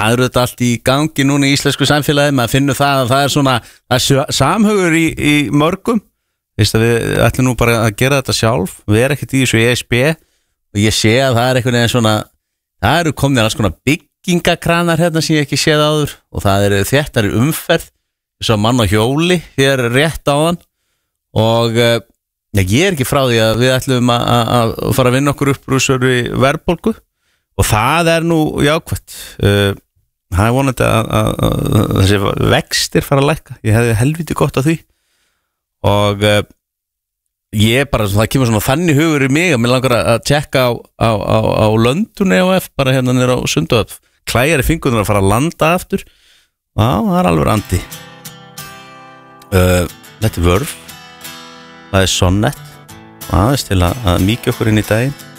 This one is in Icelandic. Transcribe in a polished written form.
það eru þetta allt í gangi núna í íslensku samfélagi, maður finnur það að það er svona samhugur í mörgum. Veist að við ætlum nú bara að gera þetta sjálf, við erum ekkert í þessu ESB og ég sé að það er einhvern veginn svona, það eru komin alls konar byggingakranar hérna sem ég ekki séð áður og það eru þéttari umferð, þess að mann á hjóli hér rétt á hann og ég er ekki frá því að við ætlum að fara að vinna okkur upp úr þessari verðbólgu og það er nú jákvætt. Það er vonandi að þessi vextir fara að lækka, ég hefði helviti gott á því og ég bara, það kemur svona þannig hugur í mig að mér langar að tjekka á London EOF bara hérna nýra á Sundahöfn, klæjar í fingurnar að fara að landa aftur. Það er alveg andi. Þetta er Vörf, það er Sonnet, aðeins til að mýkja okkur inn í daginn.